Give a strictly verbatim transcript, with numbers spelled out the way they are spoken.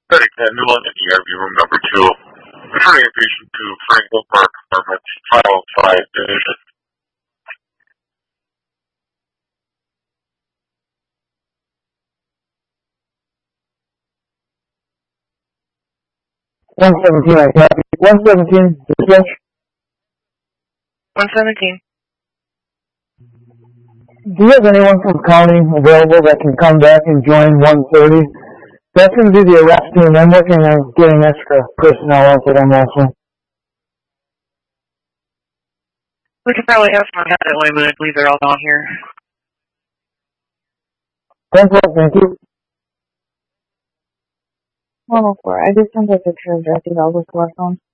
Medic at New London E R V room number two. Referring a patient to Franklin Park Apartments, five oh five Division. one seventeen, I copy. one seventeen, dispatch. one seventeen. Do you have anyone from county available that can come back and join one thirty? That's going to be the arrest team. I'm working on getting extra personnel out for them also. We could probably have someone have that way, but I believe they're all down here. Thanks a lot, thank you. one oh four, I just sent a picture of Jesse Elvis to our phone.